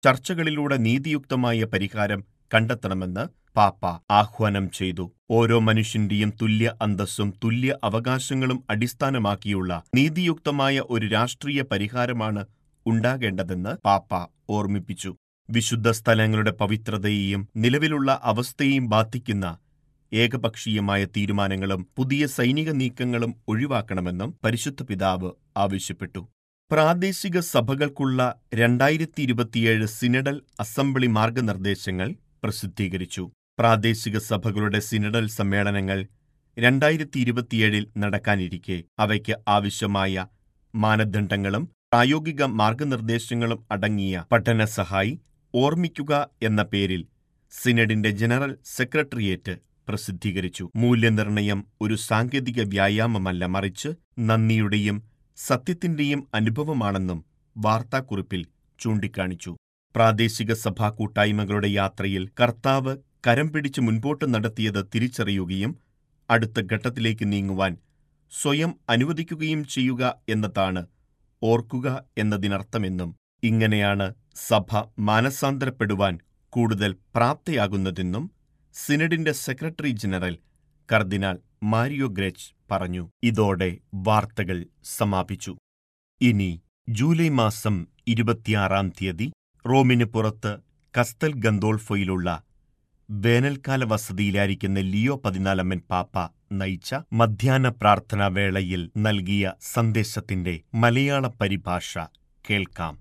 ചർച്ചകളിലൂടെ നീതിയുക്തമായ പരിഹാരം കണ്ടെത്തണമെന്ന് പാപ്പ ആഹ്വാനം ചെയ്തു. ഓരോ മനുഷ്യന്റെയും തുല്യ അന്തസ്സും തുല്യ അവകാശങ്ങളും അടിസ്ഥാനമാക്കിയുള്ള നീതിയുക്തമായ ഒരു രാഷ്ട്രീയ പരിഹാരമാണ് ഉണ്ടാകേണ്ടതെന്ന് പാപ്പ ഓർമ്മിപ്പിച്ചു. വിശുദ്ധ സ്ഥലങ്ങളുടെ പവിത്രതയെയും നിലവിലുള്ള അവസ്ഥയെയും ബാധിക്കുന്ന ഏകപക്ഷീയമായ തീരുമാനങ്ങളും പുതിയ സൈനിക നീക്കങ്ങളും ഒഴിവാക്കണമെന്നും പരിശുദ്ധ പിതാവ് ആവശ്യപ്പെട്ടു. പ്രാദേശിക സഭകൾക്കുള്ള 2027 സിനഡൽ അസംബ്ലി മാർഗനിർദ്ദേശങ്ങൾ പ്രസിദ്ധീകരിച്ചു. പ്രാദേശിക സഭകളുടെ സിനഡൽ സമ്മേളനങ്ങൾ 2027 നടക്കാനിരിക്കെ അവയ്ക്ക് ആവശ്യമായ മാനദണ്ഡങ്ങളും പ്രായോഗിക മാർഗനിർദ്ദേശങ്ങളും അടങ്ങിയ പഠനസഹായി ഓർമ്മിക്കുക എന്ന പേരിൽ സിനഡിന്റെ ജനറൽ സെക്രട്ടേറിയറ്റ് പ്രസിദ്ധീകരിച്ചു. മൂല്യനിർണയം ഒരു സാങ്കേതിക വ്യായാമമല്ല, മറിച്ച് നന്ദിയുടെയും സത്യത്തിന്റെയും അനുഭവമാണെന്നും വാർത്താക്കുറിപ്പിൽ ചൂണ്ടിക്കാണിച്ചു. പ്രാദേശിക സഭാ കൂട്ടായ്മകളുടെ യാത്രയിൽ കർത്താവ് കരം പിടിച്ച് മുൻപോട്ട് നടത്തിയത് തിരിച്ചറിയുകയും അടുത്ത ഘട്ടത്തിലേക്ക് നീങ്ങുവാൻ സ്വയം അനുവദിക്കുകയും ചെയ്യുക എന്നതാണ് ഓർക്കുക എന്നതിനർത്ഥമെന്നും, ഇങ്ങനെയാണ് സഭ മാനസാന്തരപ്പെടുവാൻ കൂടുതൽ പ്രാപ്തയാകുന്നതെന്നും സിനഡിന്റെ സെക്രട്ടറി ജനറൽ കർദിനാൾ മാരിയോ ഗ്രച്ച് പറഞ്ഞു. ഇതോടെ വാർത്തകൾ സമാപിച്ചു. ഇനി ജൂലൈ മാസം 26-ാം തീയതി റോമിന് പുറത്ത് കസ്തൽ ഗന്തോൾഫോയിലുള്ള വേനൽക്കാല വസതിയിലായിരിക്കുന്ന ലിയോ 14 പാപ്പ നയിച്ച മധ്യാഹ്ന പ്രാർത്ഥനാവേളയിൽ നൽകിയ സന്ദേശത്തിന്റെ മലയാള പരിഭാഷ കേൾക്കാം.